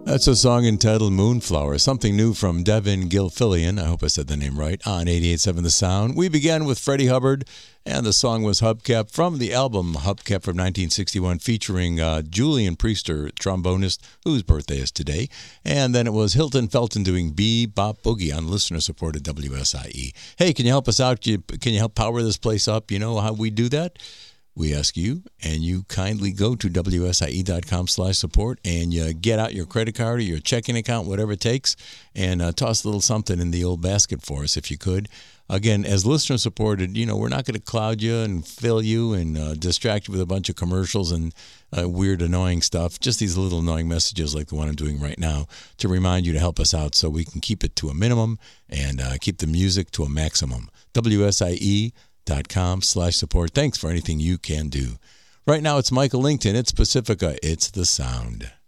That's a song entitled Moonflower, something new from Devin Gilfillian. I hope I said the name right, on 88.7 The Sound. We began with Freddie Hubbard, and the song was Hubcap from the album Hubcap from 1961, featuring Julian Priester, trombonist, whose birthday is today. And then it was Hilton Felton doing Bebop Boogie on listener-supported WSIE. Hey, can you help us out? Can you help power this place up? You know how we do that? We ask you, and you kindly go to WSIE.com/support, and you get out your credit card or your checking account, whatever it takes, and toss a little something in the old basket for us if you could. Again, as listener supported, we're not going to cloud you and fill you and distract you with a bunch of commercials and weird, annoying stuff. Just these little annoying messages like the one I'm doing right now to remind you to help us out so we can keep it to a minimum and keep the music to a maximum. WSIE.com/support. Thanks for anything you can do. Right now, it's Michael Lington. It's Pacifica. It's the sound.